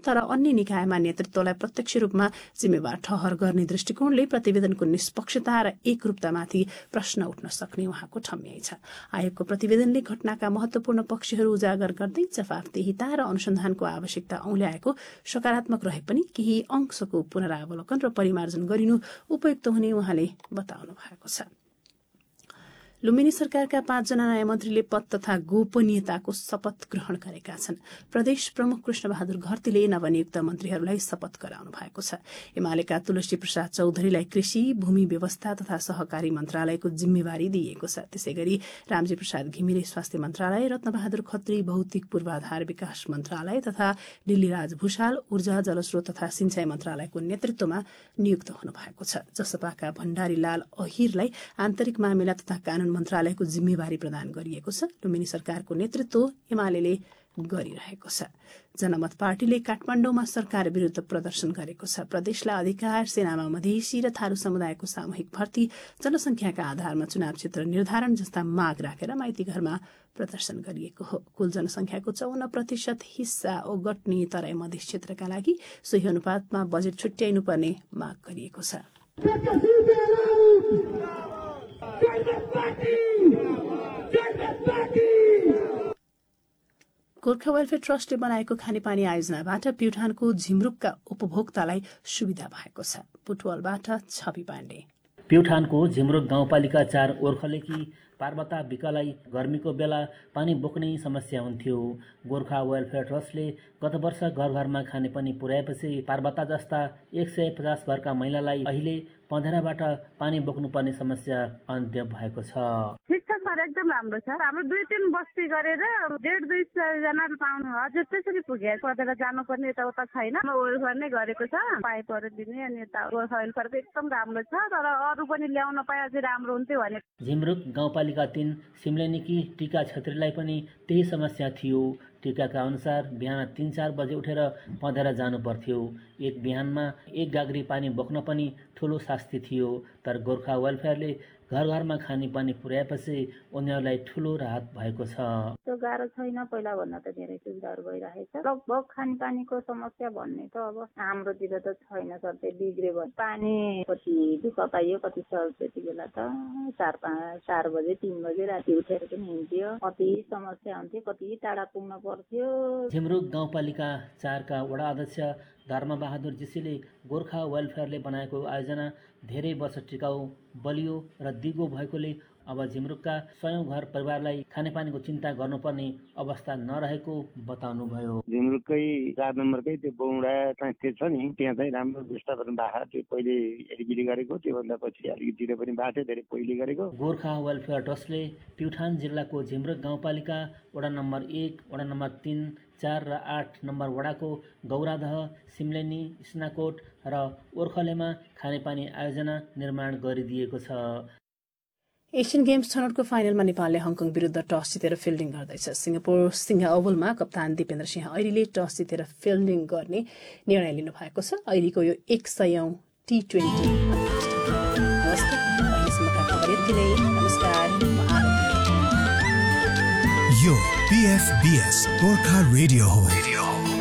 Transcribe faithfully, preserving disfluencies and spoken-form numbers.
तर अन्य निकायमा नेतृत्वलाई प्रत्यक्ष रूपमा जिम्मेवार ठहर गर्ने दृष्टिकोणले प्रतिवेदनको निष्पक्षता र एकरूपतामाथि प्रश्न उठ्न सक्ने उहाँको ठम्याइ छ। आयोगको प्रतिवेदनले घटनाका महत्वपूर्ण पक्षहरू उजागर गर्दै जवाफदेहिता र अनुसन्धानको आवश्यकता औल्याएको सकारात्मक रहे पनि केही अंशको पुनरावलोकन र परिमार्जन गरिनु उपयुक्त हुने उहाँले बताउनु भएको छ। लुम्बिनी सरकारका पाँचजना नयाँ मन्त्रीले पद तथा गोपनीयताको शपथ ग्रहण गरेका छन्। प्रदेश प्रमुख कृष्णबहादुर घरतीले नवनियुक्त मन्त्रीहरूलाई शपथ गराउनु भएको छ। एमालेका तुलसी प्रसाद चौधरीलाई कृषि, भूमि व्यवस्था तथा सहकारी मन्त्रालयको जिम्मेवारी दिइएको छ। त्यसैगरी रामजी प्रसाद घिमिरे स्वास्थ्य मन्त्रालय, रत्नबहादुर खत्री भौतिक पूर्वाधार विकास मन्त्रालय तथा दिल्लीराज भूषाल ऊर्जा, जलस्रोत तथा सिंचाई मन्त्रालयको नेतृत्वमा नियुक्त हुनुभएको छ। जसपाका भण्डारीलाल अहिरलाई आन्तरिक मामिला तथा कानून मन्त्रालयको जिम्मेवारी प्रदान गरिएको छ। लुम्बिनी सरकारको नेतृत्व एमालेले गरिरहेको छ। जनमत पार्टीले काठमाडौँमा सरकार विरूद्ध प्रदर्शन गरेको छ। प्रदेशलाई अधिकार, सेनामा मधेसी र थारू समुदायको सामूहिक भर्ती, जनसंख्याका आधारमा चुनाव क्षेत्र निर्धारण जस्ता माग राखेर माइती घरमा प्रदर्शन गरिएको हो। कुल जनसंख्याको चौन्न प्रतिशत हिस्सा ओगट्ने तराई मधेस क्षेत्रका लागि सोही अनुपातमा बजेट छुट्याइनुपर्ने माग गरिएको छ। गोर्खा वेलफेयर ट्रस्टले बनाएको खानेपानी आयोजनाबाट प्युठानको झिमरुकका उपभोक्तालाई सुविधा भएको छ। बुटवलबाट छवि पाण्डे। प्युठानको झिमरुक गाउँपालिका चार ओर्खलेकी पार्वता विकलाई गर्मीको बेला पानी बोक्ने समस्या हुन्थ्यो। गोर्खा वेलफेयर ट्रस्टले गत वर्ष घर घरमा खानेपानी पुर्याएपछि पार्वता जस्ता एक सय पचास घरका महिलालाई अहिले पँधेराबाट पानी बोक्नुपर्ने समस्या अन्त्य भएको छ। ठिक छ सर, एकदम राम्रो छ। हाम्रो दुई तिन बस्ती गरेर डेढ दुई सय जना पाउनु हजुर त्यसरी पुगे। पँधेरा जानुपर्ने यताउता छैन, वेलफेयर नै गरेको छ। पाइपहरू दिने अनि यता गोर्खा वेलफेयरको एकदम राम्रो छ, तर अरू पनि ल्याउन पाए अझै राम्रो हुन्थ्यो भने। झिमरुक गाउँपालिका तीन सिम्लेनीकी टीका छेत्रीलाई पनि त्यही समस्या थियो। टीकाका अनुसार बिहान तीन चार बजे उठेर पँधेरा जानु पर्थ्यो। एक बिहानमा एक गाग्री पानी बोक्न पनि ठुलो शास्ति थियो। तर गोर्खा वेलफेयरले घर घरमा खाने पानी पुर्याएपछि उनीहरूलाई ठुलो राहत भएको छ। त्यो गाह्रो छैन, पहिला भन्दा त धेरै सुविधाहरू भइरहेको छ। लगभग खाने पानीको समस्या भन्ने त अब हाम्रोतिर त छैन सर। त्यो बिग्रियो भने पानी कति दुःख पाइयो कति सर। त्यति बेला त चार पाँच चार बजे तिन बजे राति उठेर पनि हिँड्थ्यो। कति समस्या हुन्थ्यो, कति टाढा पुग्न पर्थ्यो। झिमरुक गाउँपालिका चारका वडा अध्यक्ष धर्मबहादुर जीसीले गोर्खा वेलफेयरले बनाएको आयोजना धेरै वर्ष टिकाउ, बलियो र दिगो भएकोले अब झिमरुकका सयौं घर परिवारलाई खानेपानीको चिन्ता गर्नुपर्ने अवस्था नरहेको बताउनुभयो। झिमरुककै चार नम्बरकै त्यो बौडा चाहिँ छ नि, त्यहाँ चाहिँ राम्रो विस्थापन भएको त्यो पहिले एलिजिडी गरेको, त्योभन्दा पछि अलिकति पनि बाटो धेरै पहिले गरेको। गोर्खा वेलफेयर ट्रस्टले प्युठान जिल्लाको झिमरुक गाउँपालिका वडा नम्बर एक, वडा नम्बर तीन, चार र आठ नम्बर वडाको गौरादह, सिम्लेनी, स्नाकोट र ओर्खलेमा खानेपानी आयोजना निर्माण गरिदिएको छ। एसियन गेम्स छनौटको फाइनलमा नेपालले हङकङ विरुद्ध टस जितेर फिल्डिङ गर्दैछ। सिंगापुर सिंह ओभलमा कप्तान दिपेन्द्र सिंह ऐरीले टस जितेर फिल्डिङ गर्ने निर्णय लिनु भएको छ। ऐरीको यो एक सयौं टी ट्वेन्टी अहिलेसम्मका खबर यति नै। नमस्कार। यो पीएफबीएस गोर्खा रेडियो हो।